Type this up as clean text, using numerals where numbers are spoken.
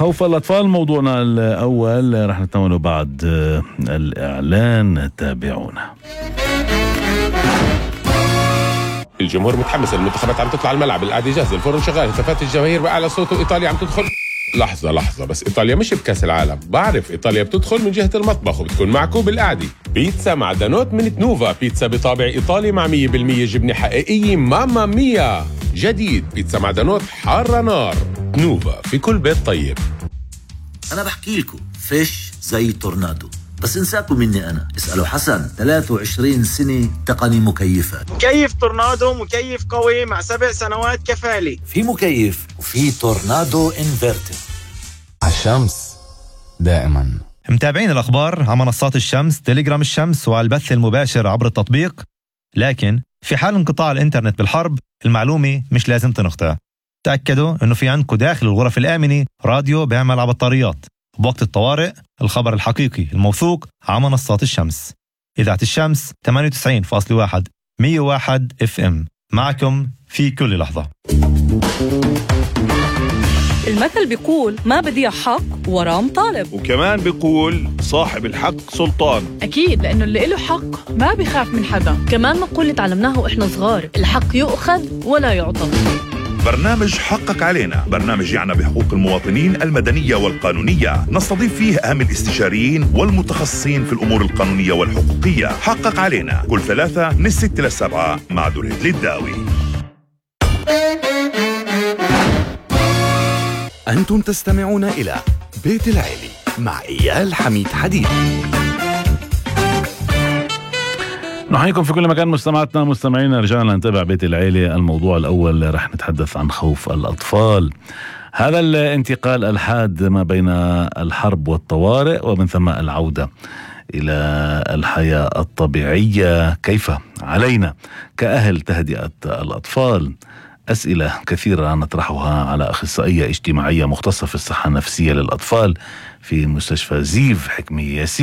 خوف الأطفال موضوعنا الأول، رح نتناوله بعد الإعلان. تابعونا. الجمهور متحمس، المنتخبات عم تطلع الملعب، القعدة جاهزة، الفرن شغال، هتافات الجماهير بأعلى صوت، وإيطاليا عم تدخل. لحظة بس، إيطاليا مش بكأس العالم. بعرف إيطاليا بتدخل من جهة المطبخ وبتكون معكو بالقعدة. بيتزا مع دانوت من تنوفا، بيتزا بطابع إيطالي مع 100% جبنة حقيقية. ماما ميا جديد، بيتزا مع دانوت حارة نار. تنوفا في كل بيت طيب. أنا بحكي لكم فيش زي تورنادو، بس انساكم مني أنا. اسألوا حسن، 23 سنة تقني مكيفات. مكيف تورنادو، مكيف قوي مع 7 سنوات كفالي. في مكيف وفي تورنادو انفرتر. الشمس دائما. متابعين الأخبار على منصات الشمس، تليجرام الشمس، وعلى البث المباشر عبر التطبيق. لكن في حال انقطاع الإنترنت بالحرب، المعلومة مش لازم تنقطع. تأكدوا إنه في عندكم داخل الغرف الآمنة راديو بيعمل على بطاريات. بوقت الطوارئ الخبر الحقيقي الموثوق على منصات الشمس. إذاعة الشمس 98.1 101 FM، معكم في كل لحظة. المثل بيقول ما بدي حق وراه مطالب، وكمان بيقول صاحب الحق سلطان. أكيد، لأنه اللي له حق ما بيخاف من حدا. كمان مقولة تعلمناها وإحنا صغار، الحق يؤخذ ولا يعطى. برنامج حقق علينا، برنامج يعنى بحقوق المواطنين المدنية والقانونية، نستضيف فيه أهم الاستشاريين والمتخصصين في الأمور القانونية والحقوقية. حقق علينا كل 3 من 6 ل 7 مع دريد للداوي. أنتم تستمعون إلى بيت العيلة مع إيال حميد حديد. نحييكم في كل مكان مستمعاتنا مستمعينا. رجعنا نتابع بيت العيلة. الموضوع الأول رح نتحدث عن خوف الأطفال. هذا الانتقال الحاد ما بين الحرب والطوارئ، ومن ثم العودة إلى الحياة الطبيعية. كيف علينا كأهل تهدئة الأطفال؟ أسئلة كثيرة نطرحها على أخصائية اجتماعية مختصة في الصحة النفسية للأطفال في مستشفى زيف حكمي ياسين.